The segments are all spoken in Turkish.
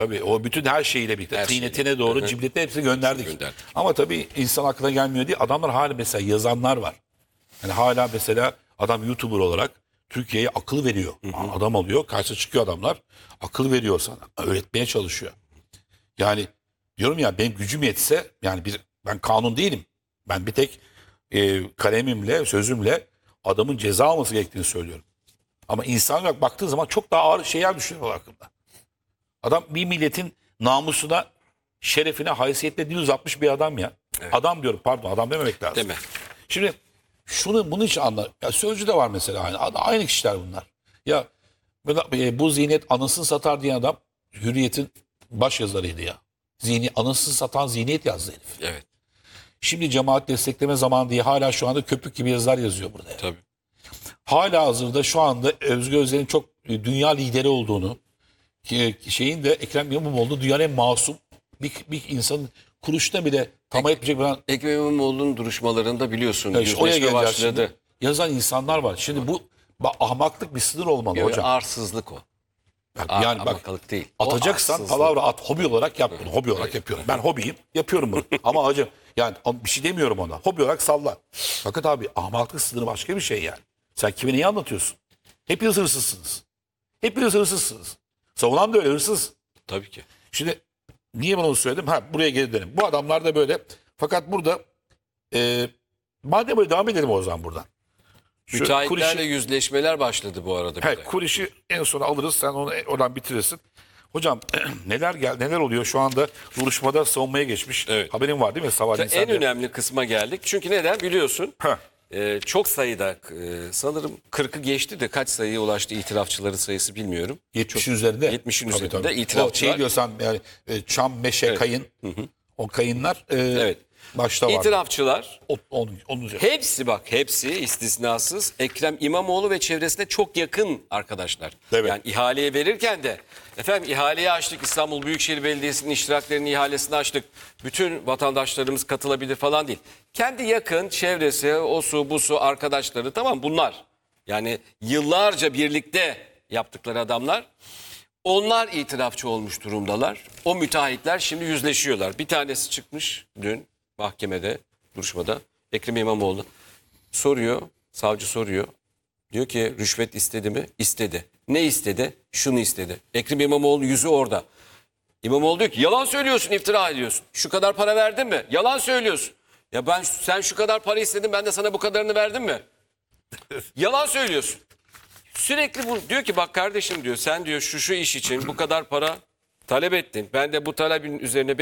Tabii o bütün her şeyiyle birlikte. Her Tıynetine doğru ciblete hepsini gönderdik. Gönderdik. Ama tabii insan aklına gelmiyor diye adamlar hala mesela yazanlar var. Yani hala mesela adam YouTuber olarak Türkiye'ye akıl veriyor. Adam alıyor, karşı çıkıyor adamlar. Akıl veriyor sana. Öğretmeye çalışıyor. Yani diyorum ya benim gücüm yetse yani ben kanun değilim. Ben bir tek kalemimle, sözümle adamın ceza alması gerektiğini söylüyorum. Ama insan olarak baktığı zaman çok daha ağır şeyler düşünüyorlar hakkında. Adam bir milletin namusuna, şerefine, haysiyetine dil uzatmış bir adam ya. Evet. Adam diyorum pardon adam dememek lazım. Deme. Şimdi bunun için anlar. Ya Sözcü de var mesela aynı kişiler bunlar. Ya bu zihniyet anasını satar diyen adam Hürriyet'in baş yazarıydı ya. Anasını satan zihniyet yazdı herif. Evet. Şimdi cemaat destekleme zamanı diye hala şu anda köpük gibi yazılar yazıyor burada. Tabii. Hala hazırda şu anda Özgür Özel'in çok dünya lideri olduğunu, şeyin de Ekrem İmamoğlu dünyanın en masum bir insanın kuruşuna bile tamah etmeyecek bir Ekrem İmamoğlu'nun duruşmalarında biliyorsun işte oraya yüzleşme geleceğiz başladı. şimdi. Yazan insanlar var. Şimdi bu ahmaklık bir sınır olmalı Yok, hocam. Arsızlık o. Yani bak Amakalık değil. O atacaksan arsızlık. palavra at. Hobi olarak yap bunu. Hobi olarak yapıyorum. Ben hobiyim. Yapıyorum bunu. Ama hocam yani bir şey demiyorum ona. Hobi olarak salla. Fakat abi ahmaklık sınırı başka bir şey yani. Sen kime neyi anlatıyorsun? Hepiniz hırsızsınız. Hepiniz hırsızsınız. Savunan da öyle hırsız. Tabii ki. Şimdi niye ben onu söyledim? Buraya geri dönelim. Bu adamlar da böyle. Fakat burada madem böyle devam edelim o zaman buradan. Müteahhitlerle yüzleşmeler başladı bu arada. Evet, Kuriş'i en sona alırız. Sen onu oradan bitirirsin. Hocam neler oluyor şu anda duruşmada savunmaya geçmiş. Evet. Haberin var değil mi? Sabahleyin En önemli kısma geldik. Çünkü neden biliyorsun? Çok sayıda sanırım 40'ı geçti de kaç sayıya ulaştı itirafçıların sayısı bilmiyorum. 70'in üzerinde. 70'in Tabii, üzerinde tabii. itirafçılar. O şey diyorsan yani çam, meşe, kayın. O kayınlar Evet. başta var. İtirafçılar Onun üzerinde. hepsi istisnasız Ekrem İmamoğlu ve çevresine çok yakın arkadaşlar. Evet. Yani ihaleye verirken de efendim ihaleyi açtık, İstanbul Büyükşehir Belediyesi'nin iştiraklerinin ihalesini açtık. Bütün vatandaşlarımız katılabilir falan değil. Kendi yakın çevresi, o su bu su arkadaşları, tamam bunlar. Yani yıllarca birlikte yaptıkları adamlar. Onlar itirafçı olmuş durumdalar. O müteahhitler şimdi yüzleşiyorlar. Bir tanesi çıkmış dün mahkemede, duruşmada. Ekrem İmamoğlu soruyor, savcı soruyor. Diyor ki rüşvet istedi mi? İstedi. Ne istedi? Şunu istedi. Ekrem İmamoğlu yüzü orada. İmamoğlu diyor ki yalan söylüyorsun, iftira ediyorsun. Şu kadar para verdin mi? Yalan söylüyorsun. Ya sen şu kadar para istedin, ben de sana bu kadarını verdim mi? Yalan söylüyorsun. Sürekli bu diyor ki bak kardeşim diyor, sen diyor şu iş için bu kadar para talep ettin. Ben de bu talebin üzerine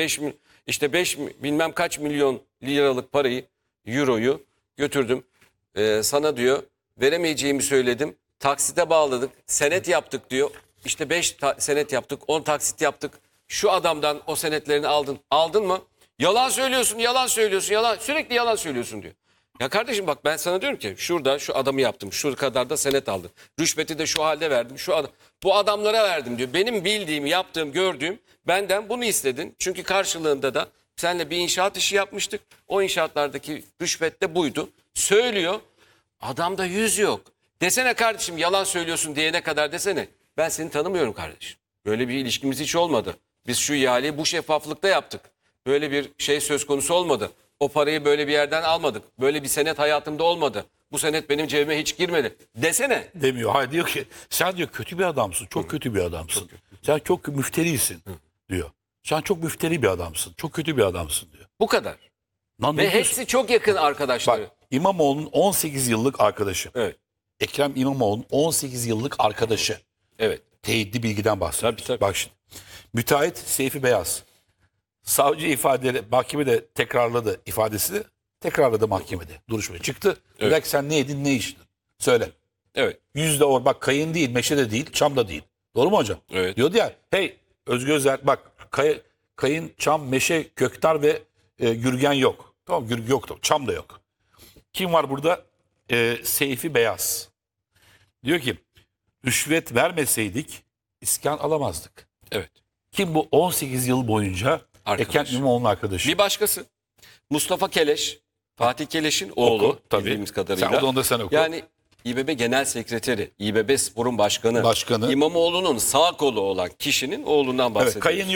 5 bilmem kaç milyon liralık parayı, euroyu götürdüm. Sana diyor veremeyeceğimi söyledim. Taksite bağladık. Senet yaptık diyor. İşte 5 senet yaptık. 10 taksit yaptık. Şu adamdan o senetlerini aldın. Aldın mı? Yalan söylüyorsun, yalan söylüyorsun, yalan. Sürekli yalan söylüyorsun diyor. Ya kardeşim bak ben sana diyorum ki şurada şu adamı yaptım. Şu kadar da senet aldım. Rüşveti de şu halde verdim. Bu adamlara verdim diyor. Benim bildiğim, yaptığım, gördüğüm, benden bunu istedin. Çünkü karşılığında da seninle bir inşaat işi yapmıştık. O inşaatlardaki rüşvet de buydu. Söylüyor. Adamda yüz yok. Desene kardeşim yalan söylüyorsun diyene kadar desene. Ben seni tanımıyorum kardeşim. Böyle bir ilişkimiz hiç olmadı. Biz şu ihaleyi bu şeffaflıkta yaptık. Böyle bir şey söz konusu olmadı. O parayı böyle bir yerden almadık. Böyle bir senet hayatımda olmadı. Bu senet benim cebime hiç girmedi. Desene. Demiyor. Hayır diyor ki sen diyor kötü bir adamsın. Çok kötü bir adamsın. Sen çok müfterisin diyor. Sen çok müfteri bir adamsın. Çok kötü bir adamsın diyor. Bu kadar. Lan ne Ve diyorsun? hepsi çok yakın arkadaşları. Bak İmamoğlu'nun 18 yıllık arkadaşı. Evet. Ekrem İmamoğlu'nun 18 yıllık arkadaşı. Evet. Teyitli bilgiden bahsediyoruz. Tabii. Bak şimdi. Müteahhit Seyfi Beyaz. Savcı ifadeleri mahkemede tekrarladı ifadesini. Tekrarladı mahkemede. Duruşmaya çıktı. Evet. Belki sen ne yedin ne içtin? Söyle. Evet. Yüzde bak kayın değil, meşe de değil, çam da değil. Doğru mu hocam? Evet. Diyordu ya hey Özgür Özel bak kayın, çam, meşe, köktar ve gürgen yok. Tamam gürgen yok da çam da yok. Kim var burada? Seyfi Beyaz. Diyor ki rüşvet vermeseydik iskan alamazdık. Evet. Kim bu 18 yıl boyunca Arkadaş. Ekrem İmamoğlu'nun arkadaşı? Bir başkası. Mustafa Keleş. Fatih Keleş'in oğlu. Oku, tabii. Bildiğimiz kadarıyla. Sen onu da sen oku. Yani İBB Genel Sekreteri, İBB Spor'un başkanı. Başkanı. İmamoğlu'nun sağ kolu olan kişinin oğlundan bahsediyoruz. Evet, kayın